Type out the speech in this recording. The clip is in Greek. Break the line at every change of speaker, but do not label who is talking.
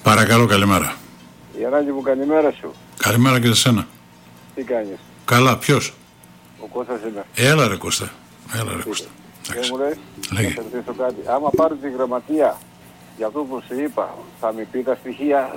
Παρακαλώ, καλημέρα.
Γιαννάκη μου, καλημέρα σου.
Καλημέρα και σε σένα.
Τι κάνεις?
Καλά, ποιος?
Ο Κώστας είμαι.
Έλα ρε Κώστα. Έλα ρε Κώστα.
Δεν μου λες,
Λέγε.
θα σε ρωτήσω κάτι. Άμα πάρω τη γραμματεία για αυτό που σου είπα, θα μου πει τα στοιχεία